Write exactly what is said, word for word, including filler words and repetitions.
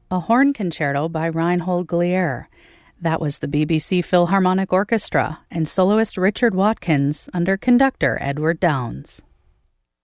a horn concerto by Reinhold Glier. That was the B B C Philharmonic Orchestra and soloist Richard Watkins under conductor Edward Downes.